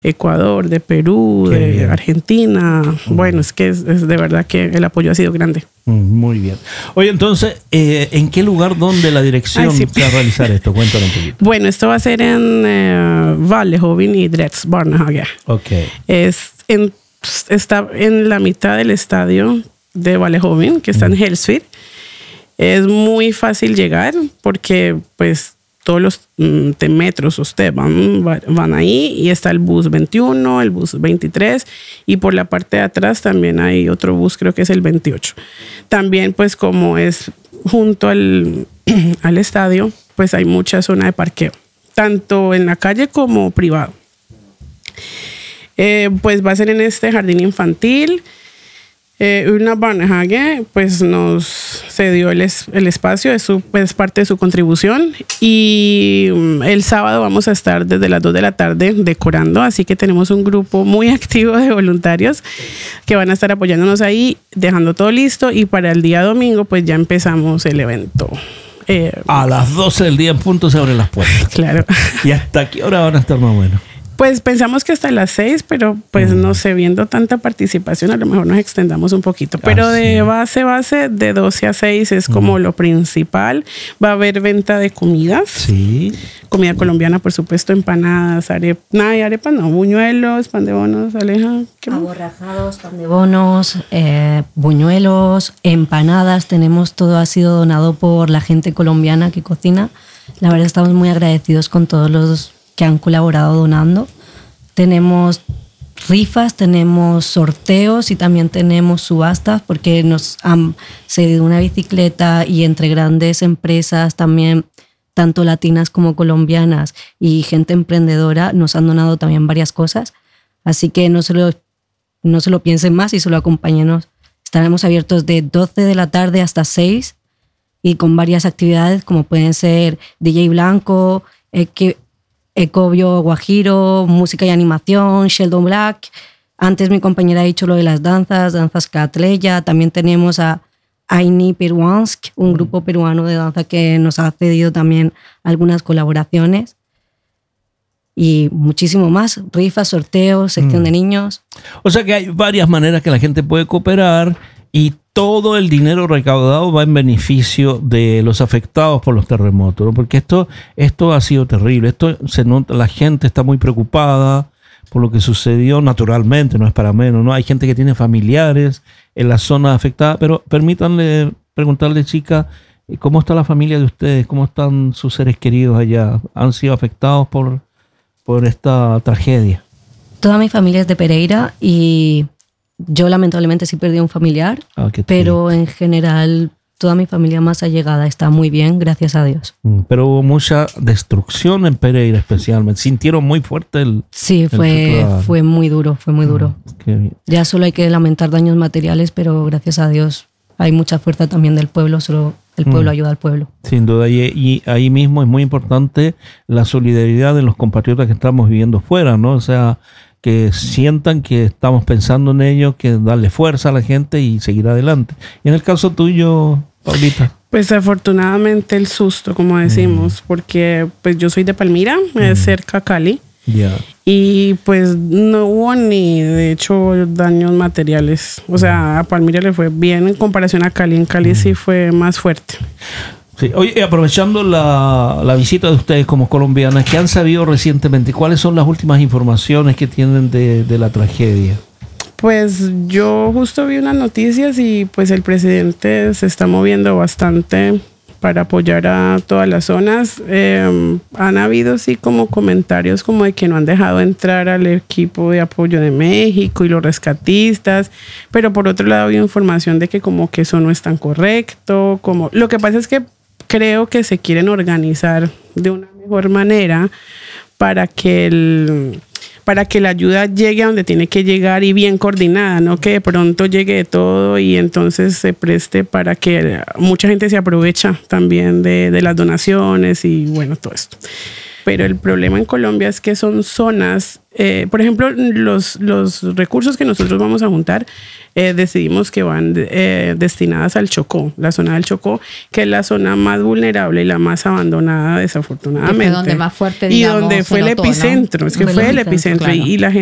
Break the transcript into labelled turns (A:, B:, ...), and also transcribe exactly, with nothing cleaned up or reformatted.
A: Ecuador, de Perú,
B: Qué
A: de
B: bien.
A: Argentina.
B: Mm.
A: Bueno, es que es, es de verdad que el apoyo ha sido grande.
B: Muy bien. Oye, entonces, eh, ¿en qué lugar, dónde la dirección
A: Ay, sí.
B: se va a realizar esto? Cuéntame un poquito.
A: Bueno, esto va a ser en eh, Vallejoven y Dretz Barnehage.
B: Ok.
A: Es en, está en la mitad del estadio de Vallejoven, que está en Hellsfield. Es muy fácil llegar porque pues todos los mm, de metros usted van, van ahí y está el bus veintiuno, el bus veintitrés y por la parte de atrás también hay otro bus, creo que es el veintiocho. También pues como es junto al, al estadio, pues hay mucha zona de parqueo, tanto en la calle como privado. Eh, pues va a ser en este jardín infantil. Eh, Urna Barnehage pues nos cedió el, es, el espacio, es, su, es parte de su contribución y um, el sábado vamos a estar desde las dos de la tarde decorando, así que tenemos un grupo muy activo de voluntarios que van a estar apoyándonos ahí, dejando todo listo y para el día domingo pues ya empezamos el evento. Eh,
B: A las doce del día en punto se abren las puertas.
A: Claro.
B: ¿Y hasta qué hora van a estar más o menos?
A: Pues pensamos que hasta las seis, pero pues mm. no sé, viendo tanta participación, a lo mejor nos extendamos un poquito. Pero ah, de sí. base, base, de doce a seis es mm. como lo principal. Va a haber venta de comidas.
B: Sí.
A: Comida colombiana, por supuesto, empanadas, arepas, nada, arepas no, buñuelos, pan de bonos, Aleja.
C: Aborrajados, pan de bonos, eh, buñuelos, empanadas. Tenemos todo, ha sido donado por la gente colombiana que cocina. La verdad estamos muy agradecidos con todos los que han colaborado donando. Tenemos rifas, tenemos sorteos y también tenemos subastas porque nos han cedido una bicicleta y entre grandes empresas también, tanto latinas como colombianas y gente emprendedora, nos han donado también varias cosas. Así que no se lo, no se lo piensen más y solo acompáñenos. Estaremos abiertos de doce de la tarde hasta seis y con varias actividades como pueden ser D J Blanco, eh, que Ecobio Guajiro, música y animación, Sheldon Black. Antes mi compañera ha dicho lo de las danzas, danzas Catleya. También tenemos a Aini Peruansk, un grupo peruano de danza que nos ha cedido también algunas colaboraciones. Y muchísimo más, rifas, sorteos, sección mm. de niños.
B: O sea que hay varias maneras que la gente puede cooperar y todo el dinero recaudado va en beneficio de los afectados por los terremotos, ¿no? Porque esto, esto ha sido terrible. Esto se nota, la gente está muy preocupada por lo que sucedió naturalmente, no es para menos, ¿no? Hay gente que tiene familiares en la zona afectada, pero permítanle preguntarle, chica, ¿cómo está la familia de ustedes? ¿Cómo están sus seres queridos allá? ¿Han sido afectados por, por esta tragedia?
C: Toda mi familia es de Pereira y yo lamentablemente sí perdí un familiar, ah, pero en general toda mi familia más allegada está muy bien, gracias a Dios.
B: Pero hubo mucha destrucción en Pereira especialmente. ¿Sintieron muy fuerte el
C: Sí, fue, el fue muy duro, fue muy duro. Qué bien. Ya solo hay que lamentar daños materiales, pero gracias a Dios hay mucha fuerza también del pueblo, solo el pueblo mm. ayuda al pueblo.
B: Sin duda, y, y ahí mismo es muy importante la solidaridad de los compatriotas que estamos viviendo fuera, ¿no? O sea, que sientan que estamos pensando en ello, que darle fuerza a la gente y seguir adelante. Y en el caso tuyo, Paulita.
A: Pues afortunadamente el susto, como decimos, mm. porque pues yo soy de Palmira, mm. es cerca a Cali.
B: Yeah.
A: Y pues no hubo ni de hecho daños materiales. O sea, a Palmira le fue bien en comparación a Cali. En Cali mm. sí fue más fuerte.
B: Sí. Oye, aprovechando la, la visita de ustedes como colombianas, ¿qué han sabido recientemente? ¿Cuáles son las últimas informaciones que tienen de, de la tragedia?
A: Pues yo justo vi unas noticias y pues el presidente se está moviendo bastante para apoyar a todas las zonas. Eh, han habido sí como comentarios como de que no han dejado entrar al equipo de apoyo de México y los rescatistas, pero por otro lado hay información de que como que eso no es tan correcto. Como, lo que pasa es que creo que se quieren organizar de una mejor manera para que el, para que la ayuda llegue a donde tiene que llegar y bien coordinada, no que de pronto llegue de todo y entonces se preste para que mucha gente se aprovecha también de, de las donaciones y bueno, todo esto. pero el problema en Colombia es que son zonas, eh, por ejemplo, los, los recursos que nosotros vamos a juntar, eh, decidimos que van eh, destinadas al Chocó, la zona del Chocó, que es la zona más vulnerable y la más abandonada, desafortunadamente.
D: Y fue donde más fuerte,
A: digamos, y donde fue el
D: notó,
A: epicentro, ¿no? Es que fue, fue el epicentro, claro. y, y la gente